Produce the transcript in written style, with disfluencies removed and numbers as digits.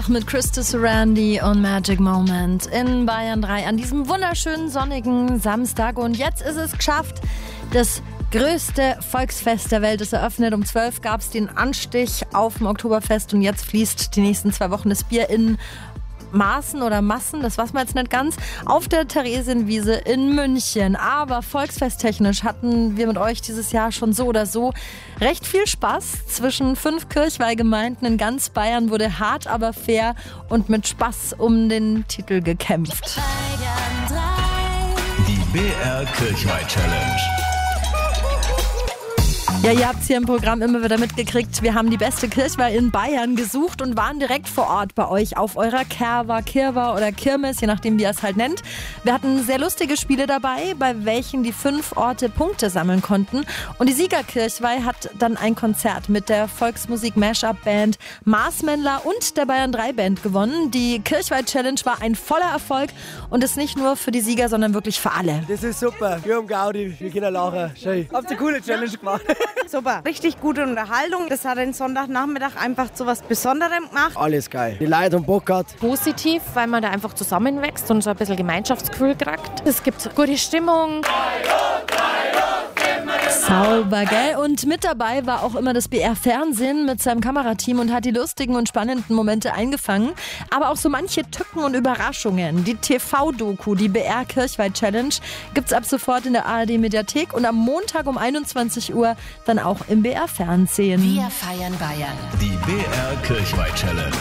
Mit Christa Surandi und Magic Moment in Bayern 3 an diesem wunderschönen sonnigen Samstag. Und jetzt ist es geschafft. Das größte Volksfest der Welt ist eröffnet. Um 12 gab es den Anstich auf dem Oktoberfest und jetzt fließt die nächsten 2 Wochen das Bier in Maßen oder Massen, das weiß man jetzt nicht ganz, auf der Theresienwiese in München. Aber volksfesttechnisch hatten wir mit euch dieses Jahr schon so oder so recht viel Spaß. Zwischen 5 Kirchweihgemeinden in ganz Bayern wurde hart, aber fair und mit Spaß um den Titel gekämpft. Die BR Kirchweih-Challenge. Ja, ihr habt es hier im Programm immer wieder mitgekriegt. Wir haben die beste Kirchweih in Bayern gesucht und waren direkt vor Ort bei euch auf eurer Kerwa, Kirwa oder Kirmes, je nachdem wie ihr es halt nennt. Wir hatten sehr lustige Spiele dabei, bei welchen die 5 Orte Punkte sammeln konnten. Und die Siegerkirchweih hat dann ein Konzert mit der Volksmusik-Mashup-Band Marsmännler und der Bayern 3 Band gewonnen. Die Kirchweih-Challenge war ein voller Erfolg und ist nicht nur für die Sieger, sondern wirklich für alle. Das ist super. Wir haben Gaudi, wir können lachen. Schön. Habt ihr eine coole Challenge gemacht? Super, richtig gute Unterhaltung. Das hat den Sonntagnachmittag einfach zu was Besonderem gemacht. Alles geil. Die Leute haben Bock gehabt. Positiv, weil man da einfach zusammenwächst und so ein bisschen Gemeinschaftsgefühl kriegt. Es gibt gute Stimmung. Sauber, gell? Und mit dabei war auch immer das BR-Fernsehen mit seinem Kamerateam und hat die lustigen und spannenden Momente eingefangen. Aber auch so manche Tücken und Überraschungen. Die TV-Doku, die BR Kirchweih-Challenge, gibt's ab sofort in der ARD-Mediathek und am Montag um 21 Uhr dann auch im BR-Fernsehen. Wir feiern Bayern. Die BR Kirchweih-Challenge.